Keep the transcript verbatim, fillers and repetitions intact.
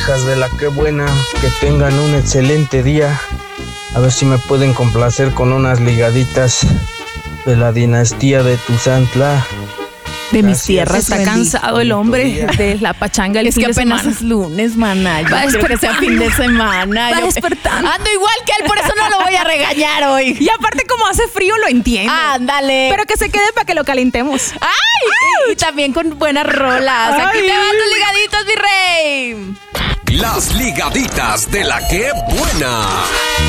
hijas de la que buena, que tengan un excelente día. A ver si me pueden complacer con unas ligaditas de la dinastía de Tuzantla. De mis Gracias. tierras. Está Wendy. cansado el hombre de la pachanga el Es fin que de apenas semana. es lunes, mana. Yo Va quiero que sea despertando. fin de semana. Va Yo- despertando. Ando igual que él, por eso no lo voy a regañar hoy. Y aparte, como hace frío, lo entiendo. Ándale. Pero que se quede para que lo calentemos. ¡Ay! Y también con buenas rolas. Aquí Ay. te van tus ligaditos, mi rey. Las ligaditas de la que buena.